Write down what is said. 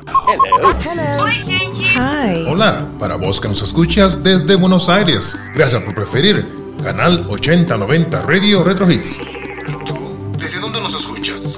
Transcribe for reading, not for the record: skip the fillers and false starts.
Hello. Oi, gente. Hi. Hola, para vos que nos escuchas desde Buenos Aires, gracias por preferir Canal 8090 Radio Retro Hits. ¿Y tú? ¿Desde dónde nos escuchas?